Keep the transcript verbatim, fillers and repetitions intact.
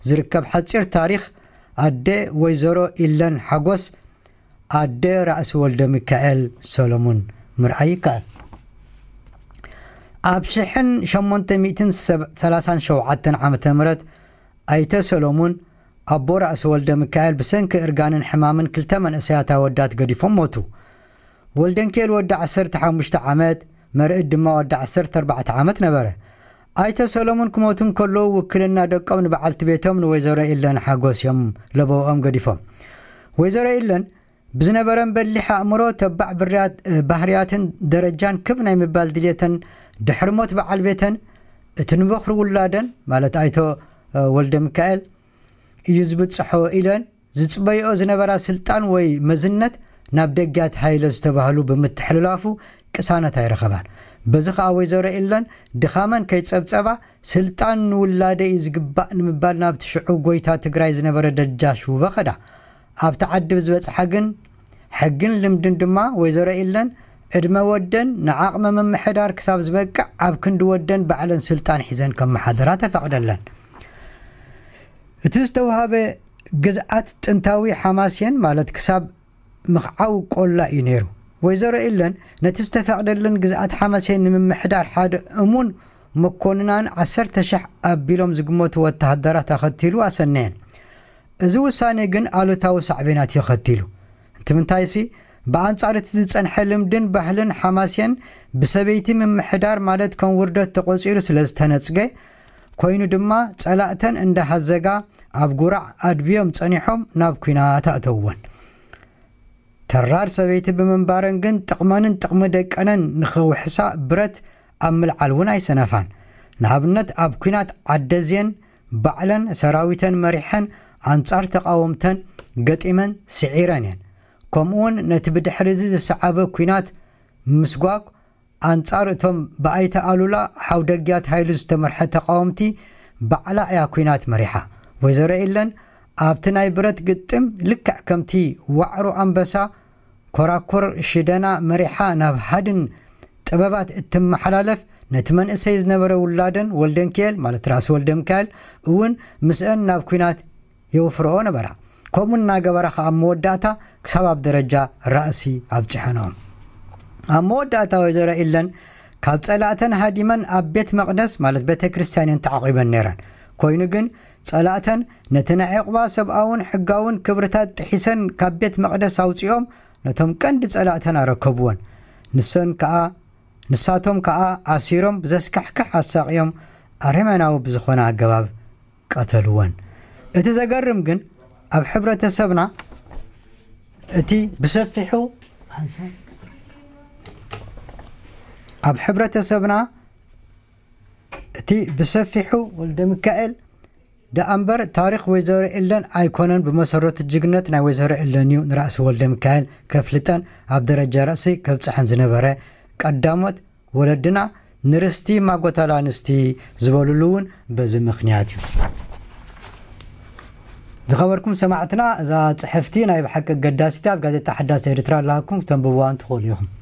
ዝርከብ ሓፂር ታሪኽ ኣደ ወይዘሮ ኢለን ሓጎስ ኣደ ራእሲ ወልደ ሚካኤል ሰሎሞን ምርኣይ ይከኣል። ኣብ ሽሕን ሸሞንተ ሚእትን ሰላሳን ሸውዓተን ዓመተ ምህረት ኣይተ ሰሎሞን ኣቦ ራእሲ ወልደ ሚካኤል ብሰንኪ እርጋንን ሕማምን ክልተ መንእሰያት ኣወዳት ገዲፎም ሞቱ። ወልደንኬል ወዲ ዓሰርተ ሓሙሽተ ዓመት መርኢት ድማ ወዲ ዓሰርተ ኣርባዕተ ዓመት ነበረ። ኣይተ ሰሎሞን ክሞቱን ከለዉ ውክልና ደቆም ንበዓልቲ ቤቶም ንወይዘሮ ኢለን ሓጎስ እዮም ለበውኦም ገዲፎም። ወይዘሮ ኢለን ብዝነበረን በሊሕ ኣእምሮ ተባዕ ባህርያትን ደረጃን ክብ ናይ ምባል ድልየተን ድሕሪ ሞት በዓል ቤተን እቲ ንበኽሪ ውላደን ማለት ኣይቶ ወልደ ሚካኤል እዩ ዝብፅሖ ኢለን ዝፅበይኦ ዝነበራ ስልጣን ወይ መዝነት ናብ ደጋት ሃይለ ዝተባህሉ ብምትሕልላፉ ቅሳነት ኣይረኸባን። በዚ ከዓ ወይዘሮ ኢለን ድኻመን ከይፀብፀባ ስልጣን ንውላደ እዩ ዝግባእ ንምባል ናብቲ ሽዑ ጎይታ ትግራይ ዝነበረ ደጃሽ ውበ ኸዳ። ኣብቲ ዓዲ ብዝበፅሓ ግን ሕግን ልምድን ድማ ወይዘሮ ኢለን ዕድመ ወደን ንዓቕመ መምሕዳር ክሳብ ዝበቅዕ ኣብ ክንዲ ወደን ባዕለን ስልጣን ሒዘን ከመሓደራ ተፈቕደለን። እቲ ዝተውሃበ ግዝኣት ጥንታዊ ሓማስየን ማለት ክሳብ ምኽዓው ቆላ እዩ ነይሩ። ወይዘሮ ኢለን ነቲ ዝተፈቕደለን ግዝኣት ሓማስየን ንምምሕዳር ሓደ እሙን መኮንናን ዓሰርተ ሽሕ ኣቢሎም ዝግመቱ ወተሃደራት ተኸቲሉ ኣሰነየን። እዚ ውሳኔ ግን ኣሉታዊ ሳዕቤናት ይኸቲሉ። እቲ ምንታይሲ ብኣንጻር እቲ ዝፀንሐ ልምድን ባህልን ሓማስየን ብሰበይቲ ምምሕዳር ማለት ከም ውርደት ተቖፂሩ ስለ ዝተነፅገ ኮይኑ ድማ ጸላእተን እንዳሃዘጋ ኣብ ጉራዕ ኣድብዮም ጸኒሖም ናብ ኩናት ኣእተውወን። ተራር ሰበይቲ ብምንባረን ግን ጥቕመንን ጥቕሚ ደቀነን ንኽውሕሳ ብረት ኣብ ምልዓል እውን ኣይሰነፋን። ንኣብነት ኣብ ኩናት ዓደዝየን ባዕለን ሰራዊተን መሪሐን ኣንጻር ተቃወምተን ገጢመን ስዒረን እየን። ከምኡውን ነቲ ብድሕሪዚ ዝሰዓበ ኩናት ምስጓግ ኣንጻር እቶም ብኣይተ ኣሉላ ሓውደግያት ሃይሉ ዝተመርሐ ተቃወምቲ ባዕላ እያ ኩናት መሪሓ። ወይዘሮ ኢለን ኣብቲ ናይ ብረት ግጥም ልክዕ ከምቲ ዋዕሩ ኣንበሳ ኮራኮር ሽደና መሪሓ ናብ ሃድን ጥበባት እትመሓላለፍ ነቲ መንእሰይ ዝነበረ ውላደን ወልደንኬል ማለት ራእሲ ወልደ ሚካኤል እውን ምስአን ናብ ኩናት የውፍርኦ ነበራ። ከምኡ እናገበራ ከዓ ኣብ መወዳእታ ክሳብ ኣብ ደረጃ ራእሲ ኣብፅሐኖም። ኣብ መወዳእታ ወይዘሮ ኢለን ካብ ጸላእተን ሃዲመን ኣብ ቤት መቕደስ ማለት ቤተ ክርስቲያን ተዓቂበን ነይረን። ኮይኑ ግን ጸላእተን ነቲ ናይ ዕቑባ ሰብኣውን ሕጋውን ክብርታት ጥሒሰን ካብ ቤት መቕደስ ኣውፂኦም ነቶም ቀንዲ ጸላእተን ኣረከብዎን። ንሰን ከዓ ንሳቶም ከዓ ኣሲሮም ብዘስካሕካሕ ኣሳቂዮም ኣረመናዊ ብዝኾነ ኣገባብ ቀተልዎን። እቲ ዘገርም ግን ኣብ ሕብረተሰብና እቲ ብሰፊሑ ኣብ ሕብረተሰብና እቲ ብሰፊሑ ወልደ ሚካኤል ደኣምበር ታሪክ ወይዘሮ ኢለን ኣይኮነን ብመሰረቱ ጅግነት ናይ ወይዘሮ ኢለን እዩ ንራእሲ ወልደ ሚካኤል ከፍልጠን ኣብ ደረጃ ራእሲ ከብፅሐን ዝነበረ ቀዳሞት ወለድና ንርስቲ ማጎተላ ንስቲ ዝበሉሉ እውን በዚ ምክንያት እዩ። ዝኸበርኩም ሰማዕትና እዛ ፅሕፍቲ ናይ ብሓቂ ገዳሲቲ ኣብ ጋዜጣ ሓዳስ ኤርትራ ኣለኩም ተንብብዋ እንትኽእሉ ኢኹም።